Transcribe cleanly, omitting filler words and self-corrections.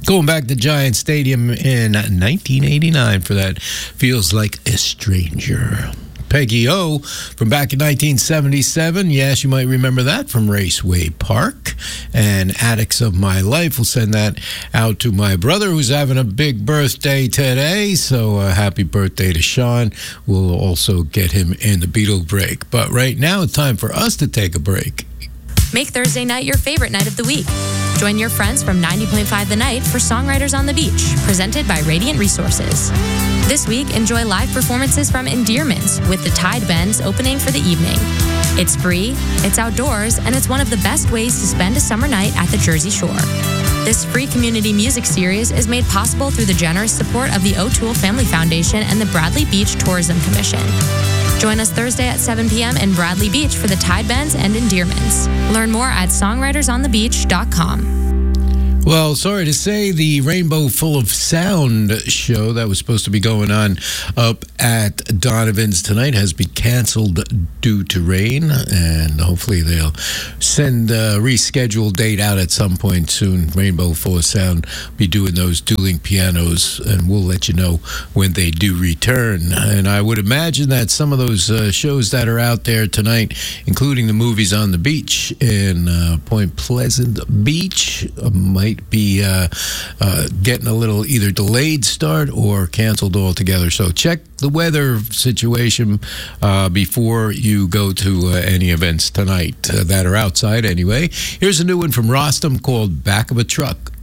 Going back to Giant Stadium in 1989 for that Feels Like a Stranger. Peggy O from back in 1977. Yes, you might remember that from Raceway Park. And Addicts of My Life. We'll send that out to my brother who's having a big birthday today. So happy birthday to Sean. We'll also get him in the Beatle break. But right now it's time for us to take a break. Make Thursday night your favorite night of the week. Join your friends from 90.5 The Night for Songwriters on the Beach, presented by Radiant Resources. This week, enjoy live performances from Endearments, with the Tide Bends opening for the evening. It's free, it's outdoors, and it's one of the best ways to spend a summer night at the Jersey Shore. This free community music series is made possible through the generous support of the O'Toole Family Foundation and the Bradley Beach Tourism Commission. Join us Thursday at 7 p.m. in Bradley Beach for the Tide Bends and Endearments. Learn more at songwritersonthebeach.com. Well, sorry to say, the Rainbow Full of Sound show that was supposed to be going on up at Donovan's tonight has been canceled due to rain, and hopefully they'll send a rescheduled date out at some point soon. Rainbow Full of Sound be doing those dueling pianos, and we'll let you know when they do return. And I would imagine that some of those shows that are out there tonight, including the Movies on the Beach in Point Pleasant Beach, might be getting a little either delayed start or canceled altogether. So check the weather situation before you go to any events tonight that are outside anyway. Here's a new one from Rostam called Back of a Truck.